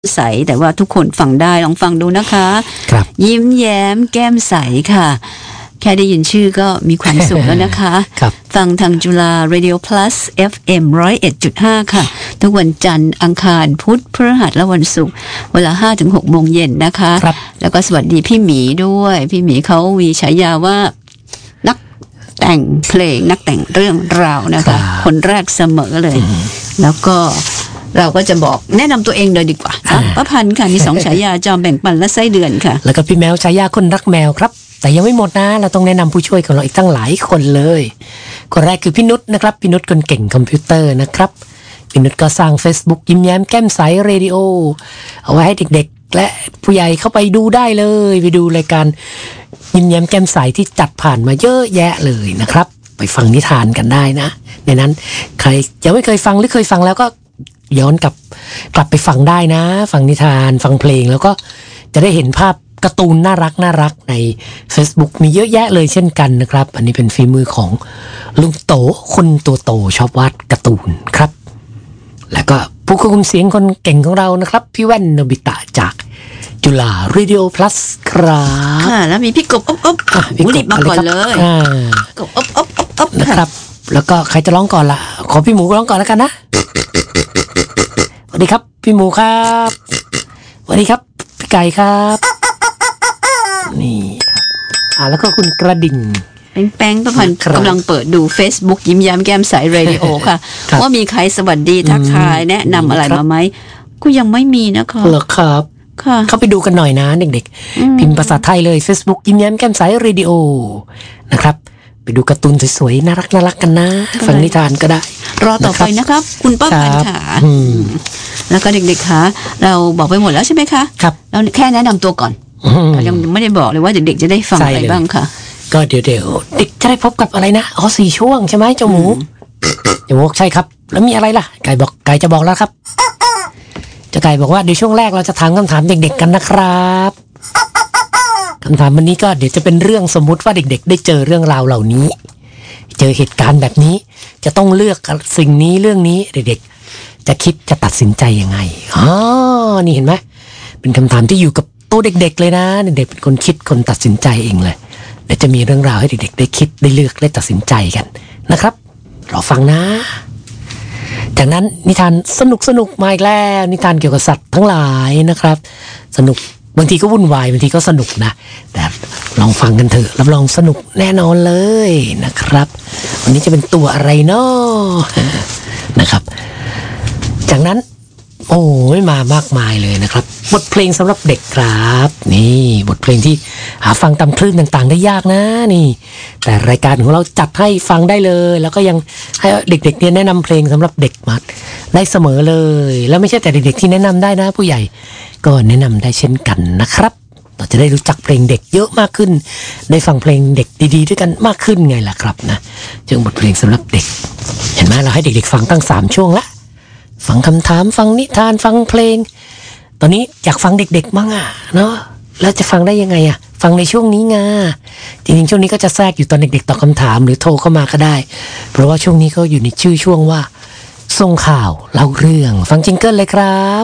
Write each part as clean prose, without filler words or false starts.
ใสแต่ว่าทุกคนฟังได้ลองฟังดูนะคะครับยิ้มแย้มแก้มใสค่ะแค่ได้ยินชื่อก็มีความสุขแล้วนะคะฟังทางจุฬา Radio Plus FM 101.5 ค่ะทุกวันจันทร์อังคารพุธพฤหัสและวันศุกร์เวลา 5-6 โมงเย็นนะคะแล้วก็สวัสดีพี่หมีด้วยพี่หมีเขามีฉายาว่านักแต่งเพลงนักแต่งเรื่องราวนะคะคนแรกเสมอเลยแล้วก็เราก็จะบอกแนะนำตัวเองเลยดีกว่าป้าพันธ์ค่ะมี2ฉายาจอมแบ่งปันและไส้เดือนค่ะแล้วก็พี่แมวฉายาคนรักแมวครับแต่ยังไม่หมดนะเราต้องแนะนำผู้ช่วยของเราอีกตั้งหลายคนเลยคนแรกคือพี่นุชนะครับพี่นุชคนเก่งคอมพิวเตอร์นะครับพี่นุชก็สร้าง Facebook ยิ้มแย้มแก้มใสเรดิโอเอาไว้ให้เด็กๆและผู้ใหญ่เข้าไปดูได้เลยไปดูรายการยิ้มแย้มแก้มใสที่จัดผ่านมาเยอะแยะเลยนะครับไปฟังนิทานกันได้นะในนั้นใครยังไม่เคยฟังหรือเคยฟังแล้วก็ย้อนกลับไปฟังได้นะฟังนิทานฟังเพลงแล้วก็จะได้เห็นภาพการ์ตูนน่ารักใน Facebook มีเยอะแยะเลยเช่นกันนะครับอันนี้เป็นฝีมือของลุงโตคนตัวโตชอบวาดการ์ตูนครับแล้วก็ผู้ควบคุมเสียงคนเก่งของเรานะครับพี่แว่นโนบิตะจากจุฬา Radio Plus ครับค่ะแล้วมีพี่กบอบรีบมาก่อนเลยกบอบนะครับแล้วก็ใครจะร้องก่อนล่ะขอพี่หมูร้องก่อนแล้วกันนะสวัสดีครับพี่หมูครับสวัสดีครับพี่ไก่ครับนี่ครับแล้วก็คุณกระดิ่งแป้งประพันธ์กำลังเปิดดู Facebook ยิ้มแย้มแก้มใสเรดิโอค่ะว่ามีใครสวัสดีทักทายแนะนำอะไรมาไหมก็ยังไม่มีนะคะเหรอครับเข้าไปดูกันหน่อยนะเด็กๆพิมพ์ภาษาไทยเลย Facebook ยิ้มแย้มแก้มใสเรดิโอนะครับไปดูการ์ตูนสวยๆน่ารักกันนะฟังนิทานก็ได้รอต่อไปนะครับคุณป้าพันธ์ค่ะแล้วก็เด็กๆค่ะเราบอกไปหมดแล้วใช่ไหมคะครับเราแค่แนะนำตัวก่อนเรายังไม่ได้บอกเลยว่าเด็กๆจะได้ฟังอะไรบ้างค่ะก็เดี๋ยวเด็กจะได้พบกับอะไรนะ4 ช่วงใช่ไหมเจ้าหมูเจ้าหมูใช่ครับแล้วมีอะไรล่ะไก่จะบอกแล้วครับเจ้าไก่บอกว่าเดี๋ยวช่วงแรกเราจะถามคำถามเด็กๆกันนะครับคำถามวันนี้ก็เดี๋ยวจะเป็นเรื่องสมมุติว่าเด็กๆได้เจอเรื่องราวเหล่านี้เจอเหตุการณ์แบบนี้จะต้องเลือกสิ่งนี้เรื่องนี้เด็กๆจะคิดจะตัดสินใจยังไงนี่เห็นไหมเป็นคำถามที่อยู่กับตัวเด็กๆเลยนะเด็กๆเป็นคนคิดคนตัดสินใจเองเลยเดี๋ยวจะมีเรื่องราวให้เด็กๆได้คิดได้เลือกได้ตัดสินใจกันนะครับรอฟังนะจากนั้นนิทานสนุกมาอีกแล้วนิทานเกี่ยวกับสัตว์ทั้งหลายนะครับสนุกบางทีก็วุ่นวายบางทีก็สนุกนะแต่ลองฟังกันเถอะรับรองสนุกแน่นอนเลยนะครับวันนี้จะเป็นตัวอะไรเนาะนะครับจากนั้นมามากมายเลยนะครับบทเพลงสำหรับเด็กครับนี่บทเพลงที่หาฟังตามคลื่นต่างๆได้ยากนะนี่แต่รายการของเราจัดให้ฟังได้เลยแล้วก็ยังให้เด็กๆเนี่ยแนะนำเพลงสำหรับเด็กมาได้เสมอเลยแล้วไม่ใช่แต่เด็กๆที่แนะนำได้นะผู้ใหญ่ก็แนะนำได้เช่นกันนะครับเราจะได้รู้จักเพลงเด็กเยอะมากขึ้นได้ฟังเพลงเด็กดีๆด้วยกันมากขึ้นไงล่ะครับนะจึงบทเพลงสำหรับเด็กเห็นไหมเราให้เด็กๆฟังตั้ง3 ช่วงละฟังคำถามฟังนิทานฟังเพลงตอนนี้อยากฟังเด็กๆบ้างเนาะแล้วจะฟังได้ยังไงฟังในช่วงนี้ไงจริงๆช่วงนี้ก็จะแทรกอยู่ตอนเด็กๆตอบคำถามหรือโทรเข้ามาก็ได้เพราะว่าช่วงนี้ก็อยู่ในชื่อช่วงว่าส่งข่าวเล่าเรื่องฟังจิงเกิลเลยครับ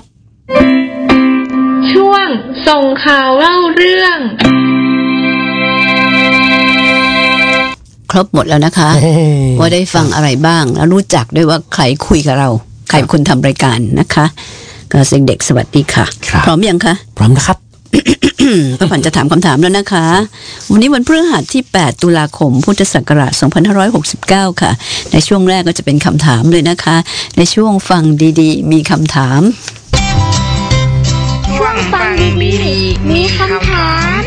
ช่วงส่งข่าวเล่าเรื่องครบหมดแล้วนะคะ ว่าได้ฟังอะไรบ้างแล้วรู้จักด้วยว่าใครคุยกับเราใครเป็นคนทำรายการนะคะก็เสียงเด็กสวัสดีค่ะพร้อมยังคะพร้อมนะครับป้าพันจะถามคำถามแล้วนะคะวันนี้วันพฤหัสที่8 ตุลาคมพุทธศักราช 2569 ค่ะในช่วงแรกก็จะเป็นคำถามเลยนะคะในช่วงฟังดีๆมีคำถามช่วงฟังดีๆมีคำถาม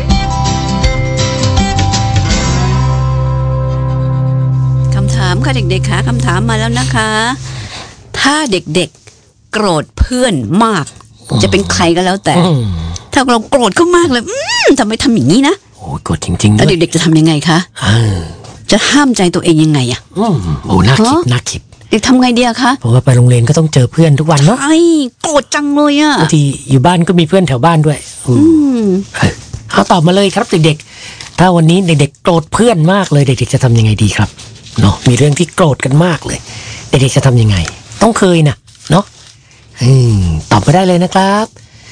ค่ะเด็กๆค่ะคำถามมาแล้วนะคะถ้าเด็กๆโกรธเพื่อนมากจะเป็นใครก็แล้วแต่ถ้าเราโกรธเขามากเลยทำไมทำอย่างนี้นะโอ้โกรธจริงๆแล้วเด็กๆจะทำยังไงคะจะห้ามใจตัวเองยังไงน่าคิดเด็กทำไงดีคะเพราะว่าไปโรงเรียนก็ต้องเจอเพื่อนทุกวันเนาะโกรธจังเลยบางทีอยู่บ้านก็มีเพื่อนแถวบ้านด้วยเอาตอบมาเลยครับเด็กๆถ้าวันนี้เด็กๆโกรธเพื่อนมากเลยเด็กๆจะทำยังไงดีครับเนาะมีเรื่องที่โกรธกันมากเลยเด็กๆจะทำยังไงต้องเคยนะเนาะตอบมาได้เลยนะครับ